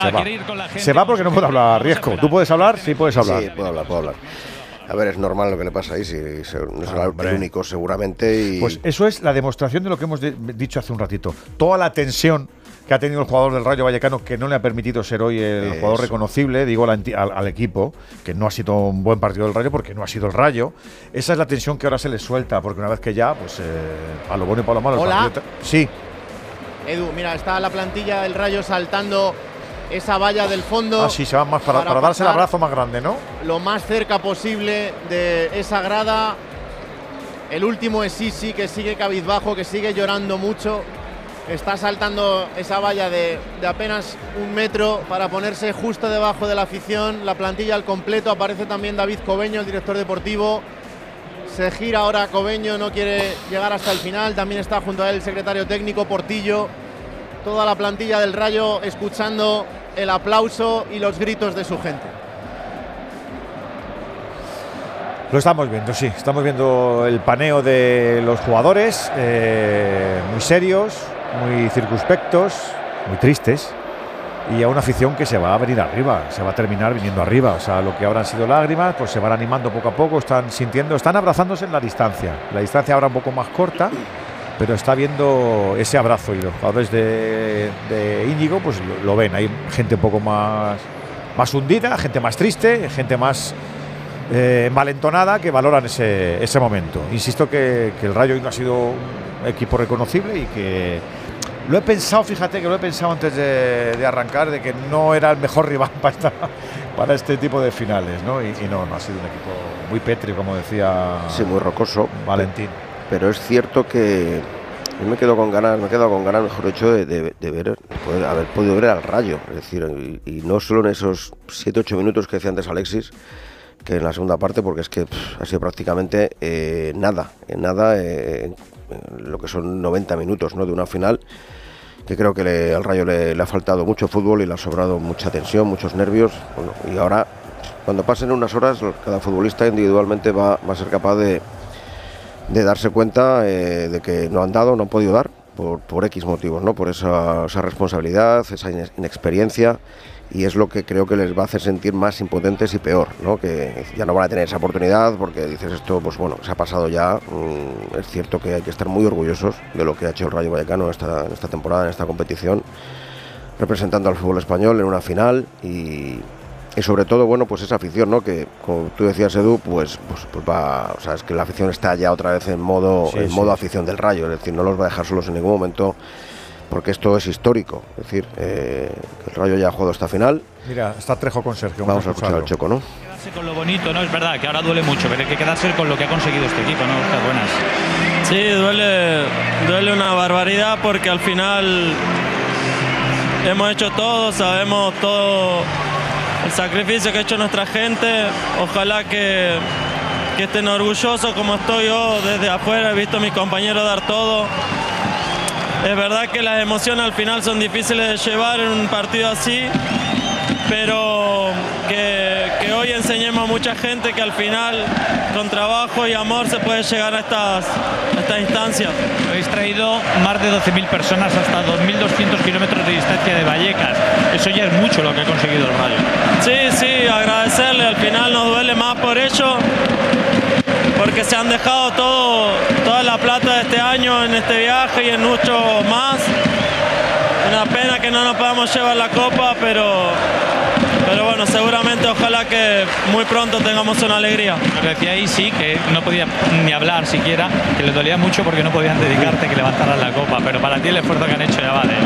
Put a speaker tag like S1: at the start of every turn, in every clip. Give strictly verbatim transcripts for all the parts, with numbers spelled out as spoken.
S1: Se va. Se va porque no puede hablar, Riesco. ¿Tú puedes hablar? Sí, puedes hablar.
S2: Sí, puedo hablar, puedo hablar. A ver, es normal lo que le pasa ahí, si no es el único seguramente. Y...
S1: Pues eso es la demostración de lo que hemos de dicho hace un ratito. Toda la tensión que ha tenido el jugador del Rayo Vallecano, que no le ha permitido ser hoy el eso. jugador reconocible, digo al, al, al equipo, que no ha sido un buen partido del Rayo porque no ha sido el Rayo. Esa es la tensión que ahora se le suelta, porque una vez que ya, pues eh, a lo bueno y para lo malo.
S3: Hola.
S1: El partido sí.
S3: Edu, mira, está la plantilla del Rayo saltando esa valla del fondo.
S1: Ah, sí, se van más para, para, para darse el abrazo más grande, ¿no?
S3: Lo más cerca posible de esa grada. El último es Sisi, que sigue cabizbajo, que sigue llorando mucho. Está saltando esa valla de, de apenas un metro para ponerse justo debajo de la afición. La plantilla al completo. Aparece también David Cobeño, el director deportivo. Se gira ahora Cobeño, no quiere llegar hasta el final. También está junto a él el secretario técnico, Portillo. Toda la plantilla del Rayo escuchando el aplauso y los gritos de su gente.
S1: Lo estamos viendo, sí. Estamos viendo el paneo de los jugadores, eh, muy serios, muy circunspectos, muy tristes. Y a una afición que se va a venir arriba, se va a terminar viniendo arriba. O sea, lo que ahora han sido lágrimas, pues se van animando poco a poco, están sintiendo, están abrazándose en la distancia. La distancia ahora un poco más corta, pero está viendo ese abrazo. Y los jugadores de, de Íñigo, pues lo, lo ven. Hay gente un poco más, más hundida, gente más triste, gente más eh, envalentonada, que valoran ese, ese momento. Insisto que, que el Rayo no ha sido un equipo reconocible y que lo he pensado, fíjate que lo he pensado antes de, de arrancar, de que no era el mejor rival para, esta, para este tipo de finales, ¿no? Y, y no, no ha sido un equipo muy pétreo, como decía.
S2: Sí, muy rocoso.
S1: Valentín.
S2: Pero es cierto que yo me quedo con ganas, me he quedado con ganas, mejor dicho, de, de, de ver, de poder haber podido ver al Rayo. Es decir, y, y no solo en esos siete ocho minutos que decía antes Alexis, que en la segunda parte, porque es que pff, ha sido prácticamente eh, nada, en nada, eh, lo que son noventa minutos, ¿no?, de una final, que creo que le, al Rayo le, le ha faltado mucho fútbol y le ha sobrado mucha tensión, muchos nervios. Bueno, y ahora, cuando pasen unas horas, cada futbolista individualmente va, va a ser capaz de, de darse cuenta eh, de que no han dado, no han podido dar, por, por X motivos, ¿no?, por esa, esa responsabilidad, esa inexperiencia. Y es lo que creo que les va a hacer sentir más impotentes y peor, ¿no?, que ya no van a tener esa oportunidad, porque dices esto, pues bueno, se ha pasado ya. Mm, es cierto que hay que estar muy orgullosos de lo que ha hecho el Rayo Vallecano en esta, en esta temporada, en esta competición, representando al fútbol español en una final y, y sobre todo, bueno, pues esa afición, ¿no?, que como tú decías, Edu, pues, pues, pues va, o sea, es que la afición está ya otra vez en modo, sí, en sí. modo afición del Rayo, es decir, no los va a dejar solos en ningún momento, porque esto es histórico. Es decir, eh, el Rayo ya ha jugado esta final.
S1: Mira, está Trejo con Sergio.
S2: Vamos, vamos a escuchar al Choco, ¿no?
S4: Quedarse con lo bonito, ¿no? Es verdad que ahora duele mucho, pero hay que quedarse con lo que ha conseguido este equipo, ¿no? Estas buenas.
S5: Sí, duele, duele una barbaridad, porque al final hemos hecho todo, sabemos todo el sacrificio que ha hecho nuestra gente. Ojalá que, que estén orgullosos como estoy yo desde afuera. He visto a mis compañeros dar todo. Es verdad que las emociones al final son difíciles de llevar en un partido así, pero que, que hoy enseñemos a mucha gente que al final, con trabajo y amor, se puede llegar a estas, a estas instancias.
S4: Habéis traído más de doce mil personas hasta dos mil doscientos kilómetros de distancia de Vallecas. Eso ya es mucho lo que ha conseguido el Rayo.
S5: Sí, sí, agradecerle. Al final nos duele más por ello, porque se han dejado todo, toda la plata de este año en este viaje y en mucho más. Una pena que no nos podamos llevar la copa, pero, pero bueno, seguramente, ojalá que muy pronto tengamos una alegría.
S4: Lo que decía ahí, sí, que no podía ni hablar siquiera, que les dolía mucho porque no podían dedicarte que levantaran la copa, pero para ti el esfuerzo que han hecho ya vale.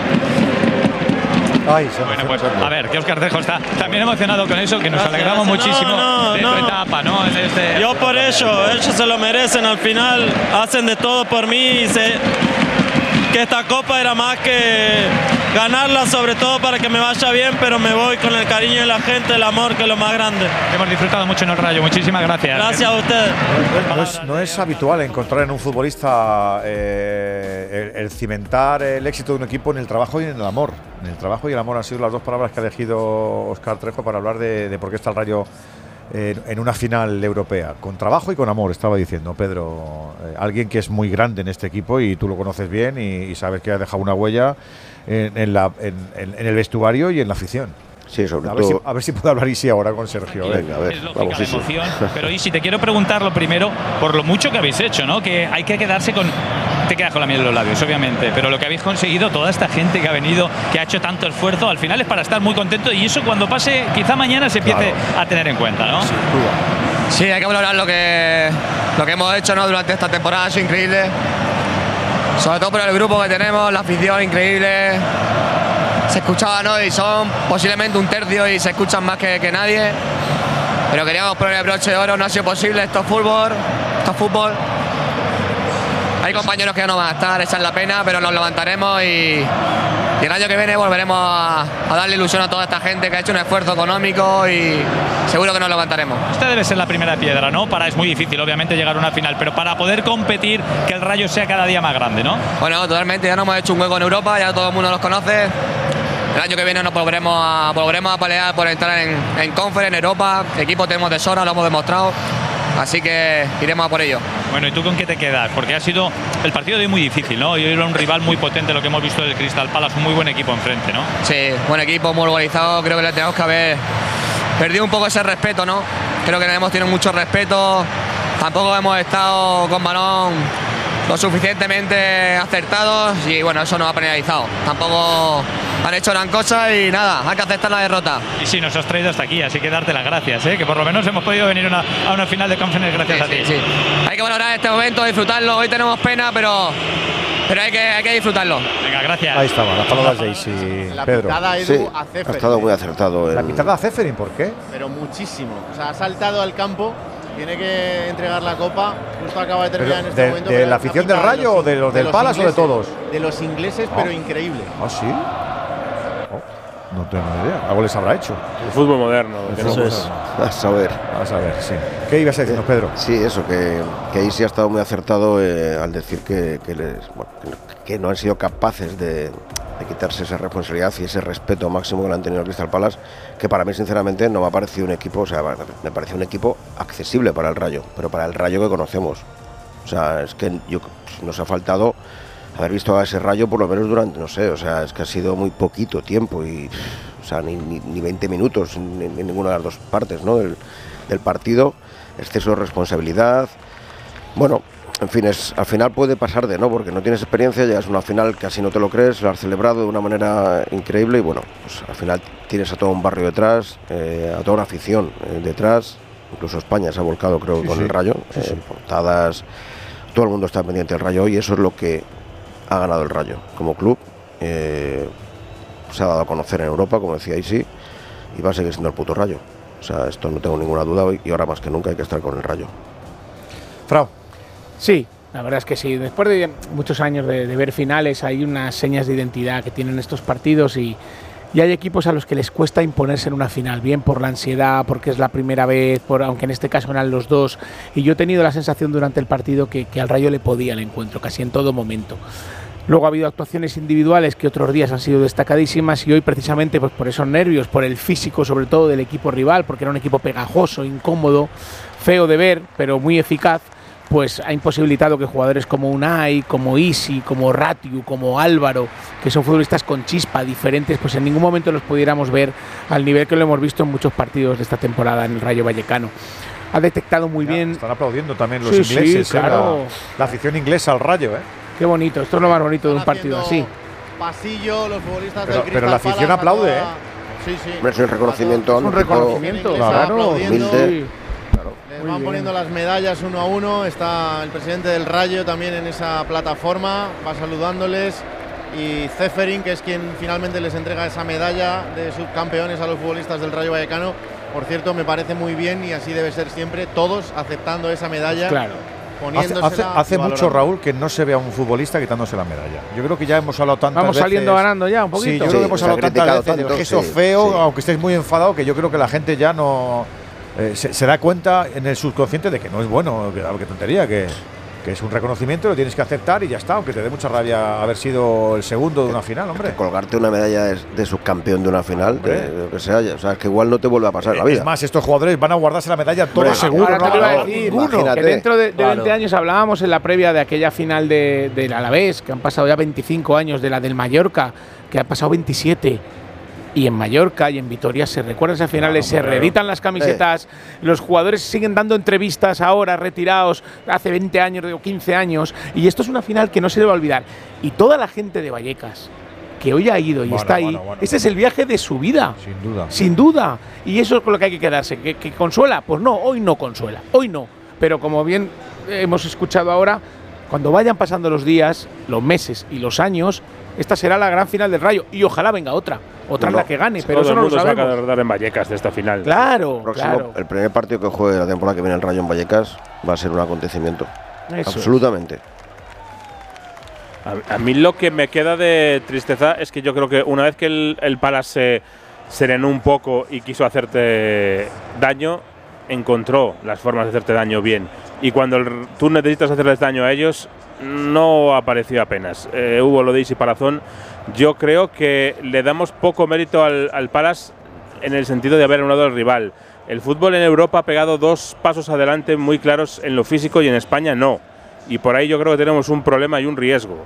S1: Ay,
S4: bueno, pues a ver, que Óscar Trejo está también emocionado con eso, que nos
S5: Gracias,
S4: alegramos
S5: gracias.
S4: muchísimo
S5: no, no,
S4: de
S5: no.
S4: tu etapa, ¿no? De este...
S5: Yo por ello, ellos se lo merecen. Al final hacen de todo por mí y sé que esta copa era más que ganarla, sobre todo para que me vaya bien, pero me voy con el cariño de la gente, el amor, que es lo más grande.
S4: Hemos disfrutado mucho en el Rayo, muchísimas gracias.
S5: Gracias a ustedes.
S1: No es, no es habitual encontrar en un futbolista eh, el, el cimentar el éxito de un equipo en el trabajo y en el amor. En el trabajo y el amor han sido las dos palabras que ha elegido Óscar Trejo para hablar de, de por qué está el Rayo en, en una final europea, con trabajo y con amor, estaba diciendo Pedro, eh, alguien que es muy grande en este equipo y tú lo conoces bien y, y sabes que ha dejado una huella en, en, la, en, en, en el vestuario y en la afición.
S2: Sí, sobre
S1: a
S2: todo.
S1: Ver si, a ver si puedo hablar Isi ahora con Sergio.
S2: Venga, a ver,
S4: es lógica
S2: vamos,
S4: la
S2: Isi.
S4: emoción, pero Isi, te quiero preguntar lo primero por lo mucho que habéis hecho, ¿no? Que hay que quedarse con… Te quedas con la miel en los labios, obviamente, pero lo que habéis conseguido, toda esta gente que ha venido, que ha hecho tanto esfuerzo, al final es para estar muy contento y eso cuando pase, quizá mañana se empiece claro. a tener en cuenta, ¿no?
S1: Sin duda.
S6: Sí, hay que valorar lo que, lo que hemos hecho, ¿no? Durante esta temporada, ha sido increíble. Sobre todo por el grupo que tenemos, la afición increíble. Se escuchaba, ¿no? Y son posiblemente un tercio y se escuchan más que, que nadie. Pero queríamos poner el broche de oro, no ha sido posible. Esto es fútbol, esto es fútbol. Hay compañeros que ya no van a estar, esa es la pena, pero nos levantaremos y, y el año que viene volveremos a, a darle ilusión a toda esta gente que ha hecho un esfuerzo económico y seguro que nos levantaremos.
S4: Esta debe ser la primera piedra, ¿no? Para, es muy difícil, obviamente, llegar a una final, pero para poder competir, que el Rayo sea cada día más grande, ¿no?
S6: Bueno, totalmente, ya nos hemos hecho un hueco en Europa, ya todo el mundo nos conoce. El año que viene nos volveremos a, volveremos a pelear por entrar en, en Conference, en Europa. Equipo tenemos de sobra, lo hemos demostrado. Así que iremos a por ello.
S4: Bueno, ¿y tú con qué te quedas? Porque ha sido el partido de hoy muy difícil, ¿no? Y hoy era un rival muy potente, lo que hemos visto del Crystal Palace, un muy buen equipo enfrente, ¿no?
S6: Sí, buen equipo, muy organizado. Creo que le tenemos que haber perdido un poco ese respeto, ¿no? Creo que hemos tenido mucho respeto. Tampoco hemos estado con balón lo suficientemente acertados y bueno, eso nos ha penalizado. Tampoco han hecho gran cosa y nada, hay que aceptar la derrota.
S4: Y sí, nos has traído hasta aquí, así que darte las gracias, ¿eh? Que por lo menos hemos podido venir una, a una final de Conference gracias
S6: sí,
S4: a ti.
S6: Sí, sí. Hay que valorar este momento, disfrutarlo. Hoy tenemos pena, pero, pero hay, que, hay que disfrutarlo.
S4: Venga, gracias.
S1: Ahí estaba, las palabras de Isi,
S3: La
S1: Pedro.
S3: pitada, Edu,
S2: Sí,
S3: a
S2: ha
S3: Ceferin.
S2: estado muy acertado.
S1: La
S2: el-
S1: pitada a Ceferin, ¿por qué?
S3: Pero muchísimo. O sea, ha saltado al campo, tiene que entregar la copa. Justo acaba de terminar
S1: Pero
S3: en este
S1: de-
S3: momento.
S1: de
S3: pero
S1: la afición del
S3: pitada
S1: Rayo o de los del Palace o de
S3: ingleses,
S1: todos?
S3: De los ingleses, pero increíble.
S1: ¿Ah, sí? Oh, no tengo ni idea. Algo les habrá hecho.
S7: El fútbol moderno.
S1: El
S7: que
S1: fútbol
S7: no-
S1: moderno.
S2: A saber.
S1: Vamos a ver, sí. ¿Qué ibas a decirnos, Pedro?
S2: Sí, eso, que, que ahí sí ha estado muy acertado eh, al decir que, que, les, bueno, que, que no han sido capaces de, de quitarse esa responsabilidad y ese respeto máximo que le han tenido al Crystal Palace, que para mí sinceramente no me ha parecido un equipo, o sea, me pareció un equipo accesible para el Rayo, pero para el Rayo que conocemos. O sea, es que yo, nos ha faltado haber visto a ese Rayo por lo menos durante, no sé, o sea, es que ha sido muy poquito tiempo y, o sea, ni, ni, ni veinte minutos en, en ninguna de las dos partes, ¿no? del, del partido, exceso de responsabilidad. Bueno, en fin, es, al final puede pasar de no, porque no tienes experiencia, llegas a una final casi no te lo crees, lo has celebrado de una manera increíble y bueno, pues al final tienes a todo un barrio detrás, eh, a toda una afición eh, detrás, incluso España se ha volcado creo
S1: Sí,
S2: con
S1: sí.
S2: el Rayo,
S1: Sí,
S2: eh,
S1: sí.
S2: portadas, todo el mundo está pendiente del Rayo y eso es lo que ha ganado el Rayo como club, eh, se ha dado a conocer en Europa, como decía Isi, y va a seguir siendo el puto Rayo. O sea, esto no tengo ninguna duda hoy y ahora más que nunca hay que estar con el Rayo.
S1: Frau.
S8: Sí, la verdad es que sí. Después de muchos años de, de ver finales, hay unas señas de identidad que tienen estos partidos y, y hay equipos a los que les cuesta imponerse en una final, bien por la ansiedad, porque es la primera vez, por, aunque en este caso eran los dos. Y yo he tenido la sensación durante el partido que, que al Rayo le podía el encuentro, casi en todo momento. Luego ha habido actuaciones individuales que otros días han sido destacadísimas y hoy precisamente pues por esos nervios, por el físico sobre todo del equipo rival, porque era un equipo pegajoso, incómodo, feo de ver, pero muy eficaz, pues ha imposibilitado que jugadores como Unai, como Isi, como Ratiu, como Álvaro, que son futbolistas con chispa diferentes, pues en ningún momento los pudiéramos ver al nivel que lo hemos visto en muchos partidos de esta temporada en el Rayo Vallecano. Ha detectado muy
S1: Ya,
S8: bien.
S1: Están aplaudiendo también los
S8: Sí, sí,
S1: ingleses, eh,
S8: claro.
S1: la, la afición inglesa al Rayo, ¿eh?
S8: Qué bonito, esto es lo más bonito de un partido así.
S3: Pasillo, los futbolistas
S1: Pero-
S3: del Crystal
S1: pero la afición
S3: Palace,
S1: aplaude,
S3: a
S1: ¿eh?
S3: toda- Sí, sí.
S2: Hombre, es un reconocimiento a
S8: Es un
S2: un equipo
S8: reconocimiento,
S3: Claro,
S8: claro.
S3: aplaudiendo.
S2: humilde.
S8: Sí.
S3: Les
S8: Muy
S3: van
S8: bien.
S3: poniendo las medallas uno a uno. Está el presidente del Rayo también en esa plataforma, va saludándoles. Y Ceferin, que es quien finalmente les entrega esa medalla de subcampeones a los futbolistas del Rayo Vallecano. Por cierto, me parece muy bien y así debe ser siempre, todos aceptando esa medalla.
S8: Claro.
S1: Hace,
S3: Poniéndosela
S1: hace,
S3: y
S1: hace mucho,
S3: valorando.
S1: Raúl, que no se ve a un futbolista quitándose la medalla. Yo creo que ya hemos hablado tantas
S8: Vamos
S1: veces.
S8: saliendo ganando ya un poquito.
S1: Sí, yo
S2: Sí,
S1: creo que hemos
S2: se ha
S1: hablado tantas
S2: criticado
S1: veces del
S2: tanto,
S1: gesto
S2: sí,
S1: feo,
S2: sí.
S1: aunque estés muy enfadado, que yo creo que la gente ya no eh, se, se da cuenta en el subconsciente de que no es bueno, que, que tontería, que que es un reconocimiento, lo tienes que aceptar y ya está, aunque te dé mucha rabia haber sido el segundo de una final, hombre.
S2: Colgarte una medalla de, de subcampeón de una final, de lo que sea, o sea, es que igual no te vuelve a pasar en la vida.
S1: Es más, estos jugadores van a guardarse la medalla todo seguro.
S8: Ahora
S1: No,
S8: te iba a
S1: no,
S8: decir,
S1: ninguno.
S8: que dentro de, de
S7: Claro.
S8: veinte años hablábamos en la previa de aquella final de, del Alavés, que han pasado ya veinticinco años, de la del Mallorca, que ha pasado veintisiete. Y en Mallorca y en Vitoria se recuerdan esas finales,
S1: Claro,
S8: se reeditan las camisetas, eh. los jugadores siguen dando entrevistas ahora, retirados, hace veinte años o quince años, y esto es una final que no se le va a olvidar. Y toda la gente de Vallecas, que hoy ha ido y
S1: bueno,
S8: está ahí,
S1: bueno, bueno,
S8: ese
S1: bueno.
S8: es el viaje de su vida.
S1: Sin duda.
S8: Sin duda. Y eso es con lo que hay que quedarse. ¿Que, que consuela? Pues no, hoy no consuela, hoy no. Pero como bien hemos escuchado ahora, cuando vayan pasando los días, los meses y los años, esta será la gran final del Rayo. Y ojalá venga otra. Otra
S2: No,
S8: es la que gane, pero
S9: Todo
S8: eso
S9: el
S8: no lo
S9: mundo se va a
S8: sabemos.
S9: acordar en Vallecas de esta final.
S8: Claro,
S2: Próximo,
S8: claro.
S2: El primer partido que juegue la temporada que viene el Rayo en Vallecas va a ser un acontecimiento.
S8: Eso
S2: Absolutamente.
S9: A, a mí lo que me queda de tristeza es que yo creo que una vez que el, el Palace se serenó un poco y quiso hacerte daño, encontró las formas de hacerte daño bien. Y cuando el, tú necesitas hacerles daño a ellos, no apareció apenas. Eh, hubo lo de Isi Palazón. Yo creo que le damos poco mérito al, al Palace en el sentido de haber anulado al rival. El fútbol en Europa ha pegado dos pasos adelante muy claros en lo físico y en España no. Y por ahí yo creo que tenemos un problema y un riesgo.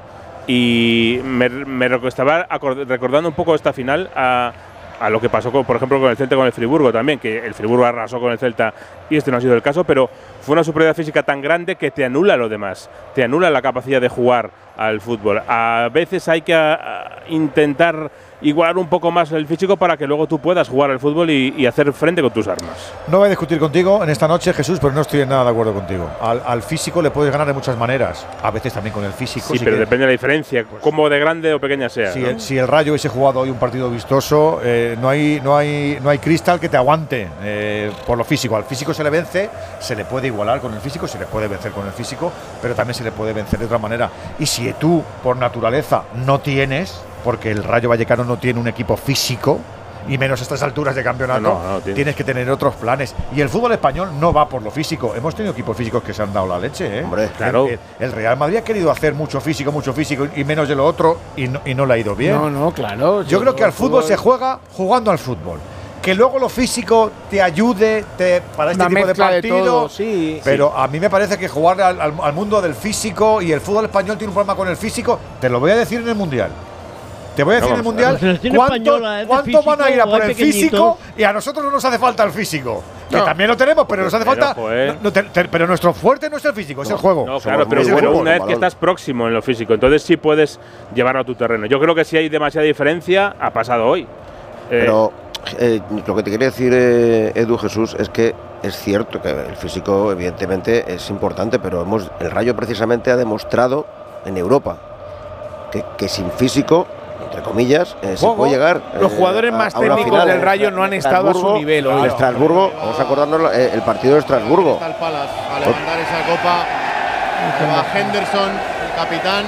S9: Y me, me estaba recordando un poco esta final a, a lo que pasó, con, por ejemplo, con el Celta con el Friburgo también, que el Friburgo arrasó con el Celta y este no ha sido el caso, pero fue una superioridad física tan grande que te anula lo demás, te anula la capacidad de jugar al fútbol. A veces hay que a, a intentar igualar un poco más el físico para que luego tú puedas jugar al fútbol y, y hacer frente con tus armas.
S1: No voy a discutir contigo en esta noche, Jesús, pero no estoy en nada de acuerdo contigo. Al, al físico le puedes ganar de muchas maneras, a veces también con el físico.
S9: Sí,
S1: si
S9: pero
S1: que,
S9: depende de la diferencia, pues, cómo de grande o pequeña sea.
S1: Si,
S9: ¿no?
S1: el, si el Rayo hubiese jugado hoy un partido vistoso, eh, no hay no hay no hay cristal que te aguante eh, por lo físico. Al físico se le vence, se le puede igualar con el físico, se le puede vencer con el físico, pero también se le puede vencer de otra manera. Y si tú, por naturaleza, no tienes, porque el Rayo Vallecano no tiene un equipo físico, y menos a estas alturas de campeonato,
S9: no, no, no, tienes.
S1: tienes que tener otros planes. Y el fútbol español no va por lo físico. Hemos tenido equipos físicos que se han dado la leche, ¿eh?
S2: Hombre,
S9: claro.
S1: El, el Real Madrid ha querido hacer mucho físico, mucho físico y menos de lo otro, y no, y no le ha ido bien.
S8: No, no, claro.
S1: Yo creo que al fútbol, fútbol se juega jugando al fútbol. Que luego lo físico te ayude te, para este
S8: Una
S1: tipo de
S8: mezcla de
S1: partido.
S8: todo, sí,
S1: pero
S8: sí.
S1: a mí me parece que jugar al, al, al mundo del físico, y el fútbol español tiene un problema con el físico, te lo voy a decir en el Mundial. Te voy a decir
S9: No,
S1: en el Mundial cuánto, cuánto van a ir a por el físico, y a nosotros no nos hace falta el físico. Que
S8: No.
S1: también lo tenemos, pero nos hace
S9: Pero,
S1: falta.
S9: joder.
S1: No, te, te, pero nuestro fuerte no es el físico, es el juego.
S9: No, claro, pero
S1: Es el
S9: bueno,
S1: fútbol,
S9: una vez
S2: balón.
S9: que estás próximo en lo físico, entonces sí puedes llevarlo a tu terreno. Yo creo que si hay demasiada diferencia, ha pasado hoy. Eh,
S2: Pero eh, lo que te quería decir, eh, Edu, Jesús, es que es cierto que el físico evidentemente es importante, pero hemos, el Rayo precisamente ha demostrado en Europa que, que sin físico, entre comillas, eh, se
S1: Juego.
S2: puede llegar.
S8: Los
S2: eh,
S8: jugadores
S2: a-
S8: más
S2: a una
S8: técnicos
S2: final.
S8: del Rayo no han estado a su
S2: Estrasburgo,
S8: nivel hoy.
S2: El Estrasburgo, vamos a acordarnos eh, el partido de Estrasburgo.
S3: Está el Palace a levantar esa copa. Ahí va Henderson, el capitán,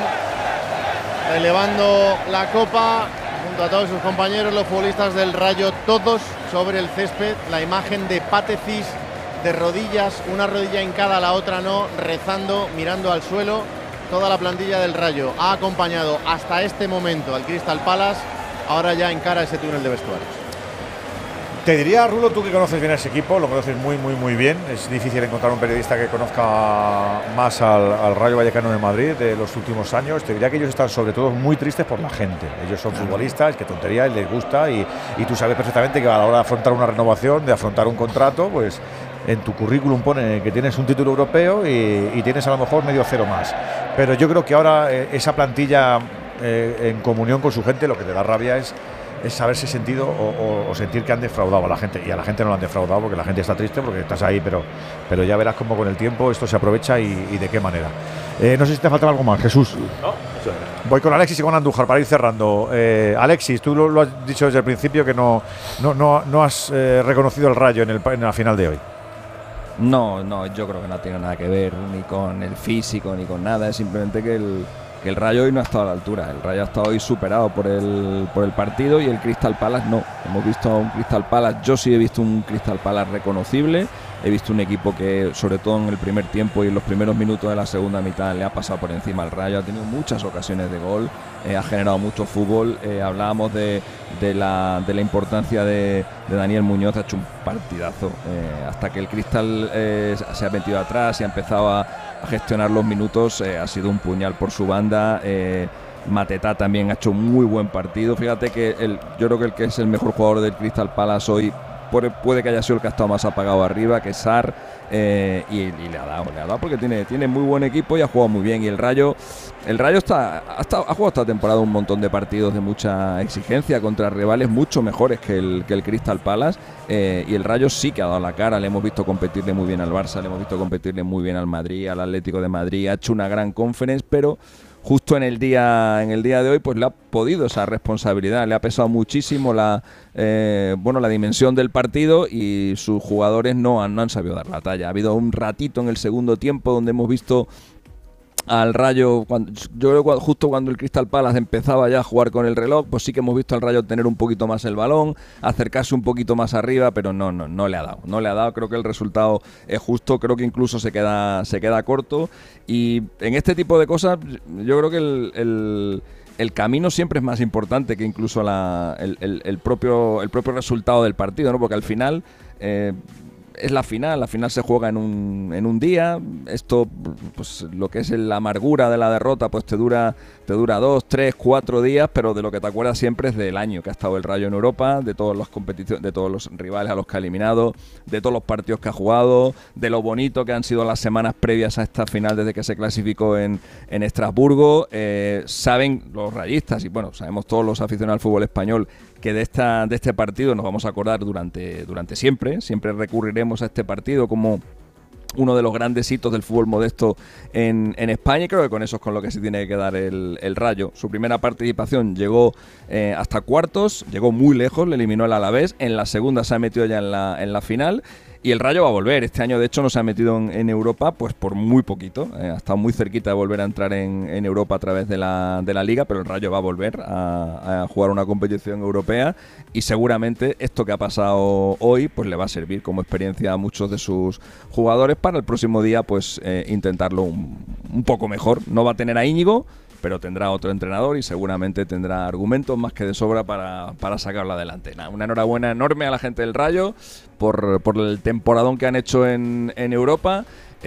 S3: elevando la copa junto a todos sus compañeros, los futbolistas del Rayo, todos sobre el césped. La imagen de Patecis de rodillas, una rodilla hincada, la otra no, rezando, mirando al suelo. Toda la plantilla del Rayo ha acompañado hasta este momento al Crystal Palace. Ahora ya encara ese túnel de vestuarios.
S1: Te diría, Rulo, tú que conoces bien a ese equipo, lo conoces muy, muy, muy bien. Es difícil encontrar un periodista que conozca más al, al Rayo Vallecano de Madrid de los últimos años. Te diría que ellos están sobre todo muy tristes por la gente. Ellos son futbolistas, qué tontería, y les gusta. Y, y tú sabes perfectamente que a la hora de afrontar una renovación, de afrontar un contrato, pues en tu currículum pone que tienes un título europeo y, y tienes a lo mejor medio cero más. Pero yo creo que ahora eh, esa plantilla eh, en comunión con su gente, lo que te da rabia es es haberse sentido o, o, o sentir que han defraudado a la gente, y a la gente no la han defraudado porque la gente está triste porque estás ahí, pero, pero ya verás cómo con el tiempo esto se aprovecha y, y de qué manera. Eh, no sé si te falta algo más, Jesús.
S9: no, eso era.
S1: Voy con Alexis y con Andújar para ir cerrando. Eh, Alexis, tú lo, lo has dicho desde el principio que no, no, no, no has eh, reconocido el Rayo en, el, en la final de hoy.
S7: No, no, yo creo que no tiene nada que ver ni con el físico ni con nada, es simplemente que el, que el Rayo hoy no ha estado a la altura. El Rayo ha estado hoy superado por el, por el partido y el Crystal Palace no. Hemos visto a un Crystal Palace, yo sí he visto un Crystal Palace reconocible. He visto un equipo que, sobre todo en el primer tiempo y en los primeros minutos de la segunda mitad, le ha pasado por encima al Rayo. Ha tenido muchas ocasiones de gol, eh, ha generado mucho fútbol. Eh, hablábamos de, de, la, de la importancia de, de Daniel Muñoz. Ha hecho un partidazo. Eh, hasta que el Crystal eh, se ha metido atrás y ha empezado a, a gestionar los minutos, eh, ha sido un puñal por su banda. Eh, Mateta también ha hecho un muy buen partido. Fíjate que el, yo creo que el que es el mejor jugador del Crystal Palace hoy puede que haya sido el que ha estado más apagado arriba, que Sarr, eh, y, y le ha dado, le ha dado porque tiene, tiene muy buen equipo y ha jugado muy bien. Y el Rayo, el Rayo está, ha, estado, ha jugado esta temporada un montón de partidos de mucha exigencia contra rivales mucho mejores que el, que el Crystal Palace, eh, y el Rayo sí que ha dado la cara. Le hemos visto competirle muy bien al Barça, le hemos visto competirle muy bien al Madrid, al Atlético de Madrid. Ha hecho una gran conference, pero justo en el día en el día de hoy pues le ha podido esa responsabilidad, le ha pesado muchísimo la eh, bueno la dimensión del partido y sus jugadores no han, no han sabido dar la talla. Ha habido un ratito en el segundo tiempo donde hemos visto al Rayo, cuando, yo creo que justo cuando el Crystal Palace empezaba ya a jugar con el reloj, pues sí que hemos visto al Rayo tener un poquito más el balón, acercarse un poquito más arriba, pero no, no, no le ha dado, no le ha dado. Creo que el resultado es justo, creo que incluso se queda, se queda corto, y en este tipo de cosas yo creo que el, el el camino siempre es más importante que incluso la, el, el, el propio el propio resultado del partido, ¿no? Porque al final eh, es la final, la final se juega en un, en un día. Esto, pues lo que es la amargura de la derrota, pues te dura te dura dos, tres, cuatro días, pero de lo que te acuerdas siempre es del año que ha estado el Rayo en Europa, de todas las competiciones, de todos los rivales a los que ha eliminado, de todos los partidos que ha jugado, de lo bonito que han sido las semanas previas a esta final desde que se clasificó en, en Estrasburgo. Eh, saben los rayistas y bueno, sabemos todos los aficionados al fútbol español que de esta de este partido nos vamos a acordar durante, durante siempre. Siempre recurriremos a este partido como uno de los grandes hitos del fútbol modesto en, en España, y creo que con eso es con lo que se tiene que quedar el, el Rayo. Su primera participación llegó eh, hasta cuartos, llegó muy lejos, le eliminó el Alavés. En la segunda se ha metido ya en la, en la final. Y el Rayo va a volver. Este año, de hecho, no se ha metido en, en Europa pues por muy poquito. Eh, ha estado muy cerquita de volver a entrar en, en Europa a través de la, de la Liga, pero el Rayo va a volver a, a jugar una competición europea, y seguramente esto que ha pasado hoy pues le va a servir como experiencia a muchos de sus jugadores para el próximo día pues eh, intentarlo un, un poco mejor. No va a tener a Íñigo, pero tendrá otro entrenador y seguramente tendrá argumentos más que de sobra para, para sacarlo adelante. Nah, una enhorabuena enorme a la gente del Rayo por, por el temporadón que han hecho en, en Europa,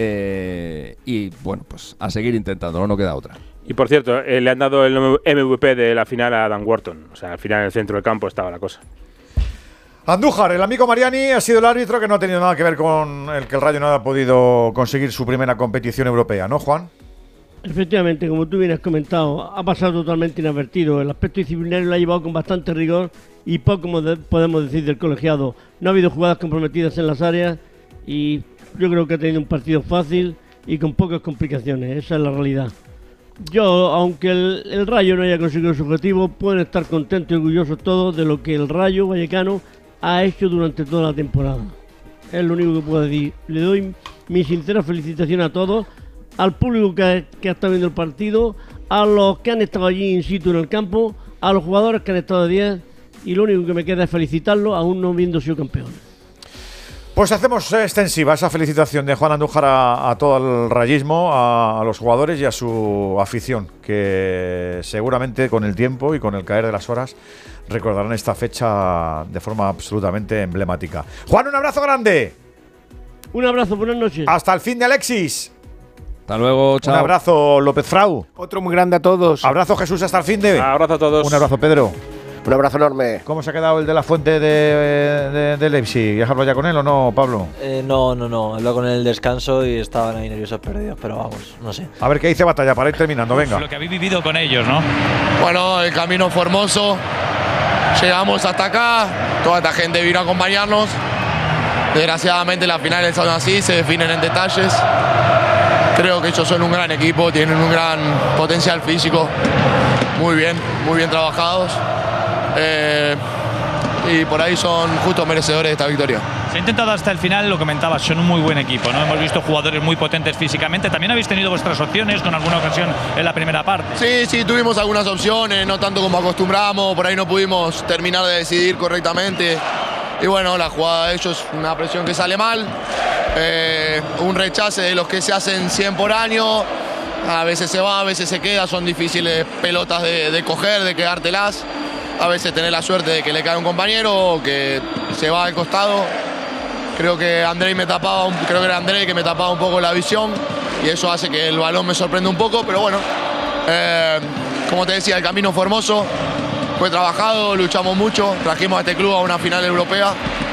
S7: eh, y bueno, pues a seguir intentándolo, no queda otra.
S9: Y por cierto, eh, le han dado el M V P de la final a Dan Wharton. O sea, al final en el centro del campo estaba la cosa.
S1: Andújar, el amigo Mariani, ha sido el árbitro que no ha tenido nada que ver con el que el Rayo no ha podido conseguir su primera competición europea, ¿no, Juan?
S10: Efectivamente, como tú bien has comentado, ha pasado totalmente inadvertido. El aspecto disciplinario lo ha llevado con bastante rigor y poco podemos decir del colegiado. No ha habido jugadas comprometidas en las áreas y yo creo que ha tenido un partido fácil y con pocas complicaciones. Esa es la realidad. Yo, aunque el, el Rayo no haya conseguido su objetivo, pueden estar contentos y orgullosos todos de lo que el Rayo Vallecano ha hecho durante toda la temporada. Es lo único que puedo decir. Le doy mi sincera felicitación a todos, al público que, que ha estado viendo el partido, a los que han estado allí in situ en el campo, a los jugadores que han estado de diez, y lo único que me queda es felicitarlos, aún no habiendo sido campeones.
S1: Pues hacemos extensiva esa felicitación de Juan Andújar a, a todo el rayismo, a, a los jugadores y a su afición, que seguramente con el tiempo y con el caer de las horas recordarán esta fecha de forma absolutamente emblemática. Juan, un abrazo grande.
S10: Un abrazo, buenas noches.
S1: Hasta el fin de Alexis.
S7: Hasta luego, chao.
S1: Un abrazo, López Frau.
S8: Otro muy grande a todos.
S1: Abrazo, Jesús, hasta el fin de.
S9: Un abrazo a todos.
S1: Un abrazo, Pedro.
S2: Un abrazo enorme.
S1: ¿Cómo se ha quedado el de la fuente de, de, de Leipzig? ¿Ya has hablado ya con él o no, Pablo?
S11: Eh, no, no, no. Habló con él el descanso y estaban ahí nerviosos perdidos, pero vamos, no sé.
S1: A ver qué dice Batalla para ir terminando, venga.
S4: Lo que habéis vivido con ellos, ¿no?
S6: Bueno, el camino fue hermoso. Llegamos hasta acá. Toda esta gente vino a acompañarnos. Desgraciadamente las finales son así, se definen en detalles. Creo que ellos son un gran equipo, tienen un gran potencial físico. Muy bien, muy bien trabajados. Eh, y por ahí son justos merecedores de esta victoria.
S4: Se ha intentado hasta el final, lo comentabas, son un muy buen equipo, ¿no? Hemos visto jugadores muy potentes físicamente. También habéis tenido vuestras opciones con alguna ocasión en la primera parte.
S6: Sí, sí, tuvimos algunas opciones, no tanto como acostumbramos, por ahí no pudimos terminar de decidir correctamente. Y bueno, la jugada de ellos, una presión que sale mal, eh, un rechace de los que se hacen cien por año, a veces se va, a veces se queda, son difíciles pelotas de, de coger, de quedártelas. A veces tener la suerte de que le cae un compañero o que se va al costado. Creo que Andrei me tapaba, un, creo que era Andrei que me tapaba un poco la visión y eso hace que el balón me sorprenda un poco, pero bueno, eh, como te decía, el camino fue hermoso, fue trabajado, luchamos mucho, trajimos a este club a una final europea